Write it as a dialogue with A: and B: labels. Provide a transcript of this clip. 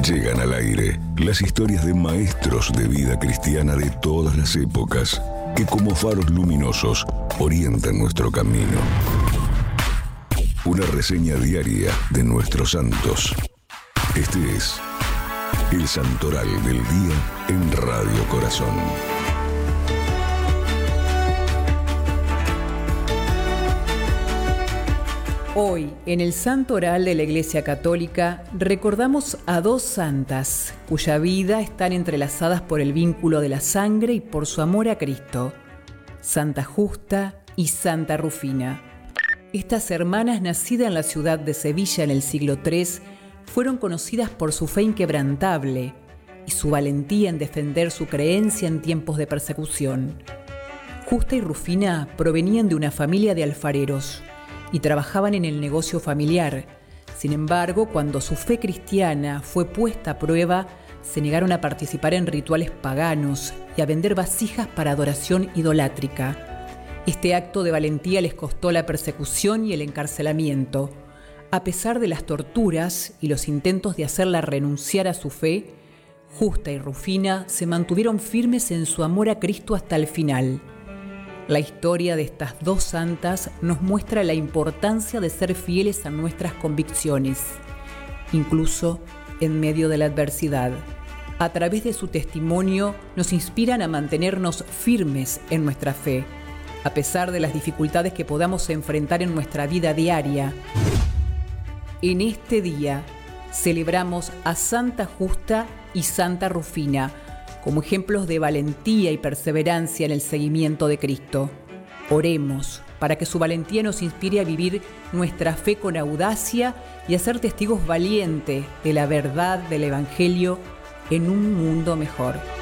A: Llegan al aire las historias de maestros de vida cristiana de todas las épocas que como faros luminosos orientan nuestro camino. Una reseña diaria de nuestros santos. Este es el Santoral del Día en Radio Corazón.
B: Hoy, en el Santo Oral de la Iglesia Católica, recordamos a dos santas, cuya vida están entrelazadas por el vínculo de la sangre y por su amor a Cristo: Santa Justa y Santa Rufina. Estas hermanas, nacidas en la ciudad de Sevilla en el siglo III, fueron conocidas por su fe inquebrantable y su valentía en defender su creencia en tiempos de persecución. Justa y Rufina provenían de una familia de alfareros y trabajaban en el negocio familiar. Sin embargo, cuando su fe cristiana fue puesta a prueba, se negaron a participar en rituales paganos y a vender vasijas para adoración idolátrica. Este acto de valentía les costó la persecución y el encarcelamiento. A pesar de las torturas y los intentos de hacerla renunciar a su fe, Justa y Rufina se mantuvieron firmes en su amor a Cristo hasta el final. La historia de estas dos santas nos muestra la importancia de ser fieles a nuestras convicciones, incluso en medio de la adversidad. A través de su testimonio nos inspiran a mantenernos firmes en nuestra fe, a pesar de las dificultades que podamos enfrentar en nuestra vida diaria. En este día celebramos a Santa Justa y Santa Rufina como ejemplos de valentía y perseverancia en el seguimiento de Cristo. Oremos para que su valentía nos inspire a vivir nuestra fe con audacia y a ser testigos valientes de la verdad del Evangelio en un mundo mejor.